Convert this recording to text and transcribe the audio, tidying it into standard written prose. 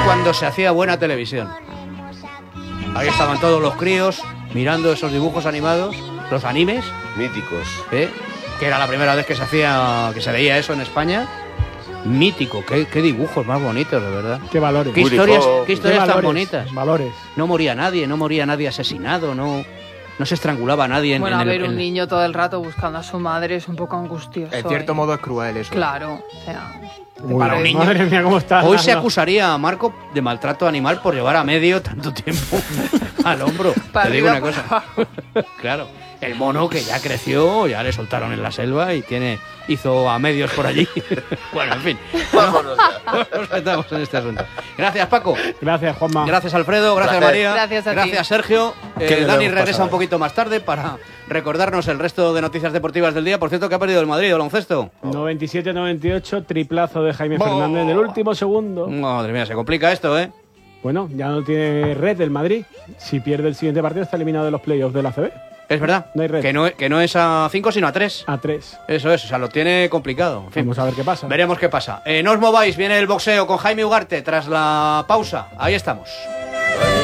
cuando se hacía buena televisión. Ahí estaban todos los críos mirando esos dibujos animados, los animes, Míticos. que era la primera vez que se veía eso en España. Mítico, qué dibujos más bonitos, de verdad. Qué valores. Qué historias tan bonitas. Valores. No moría nadie asesinado, no se estrangulaba a nadie. Bueno, a ver, un niño todo el rato buscando a su madre es un poco angustioso. En cierto modo es cruel eso. Claro, o sea... Para un niño. Madre mía, cómo está. Hoy se acusaría a Marco de maltrato animal por llevar a medio tanto tiempo al hombro. Te digo una cosa. Claro, el mono que ya creció, ya le soltaron en la selva y hizo a medios por allí. Bueno, en fin. Vámonos ya. Nos metamos en este asunto. Gracias, Paco. Gracias, Juanma. Gracias, Alfredo. Gracias, María. Gracias a ti. Gracias, Sergio. ¿Qué le Dani hemos regresa pasado? un poquito más tarde para recordarnos el resto de noticias deportivas del día. Por cierto, que ha perdido el Madrid, el baloncesto. 97-98, triplazo de Jaime Fernández en el último segundo. Madre mía, se complica esto, ¿eh? Bueno, ya no tiene red el Madrid. Si pierde el siguiente partido está eliminado de los playoffs de la ACB. Es verdad. No hay red. Que no es a 5, sino a 3. A 3. Eso es, o sea, lo tiene complicado. En fin, Vamos a ver qué pasa. veremos qué pasa. No os mováis, viene el boxeo con Jaime Ugarte tras la pausa. Ahí estamos.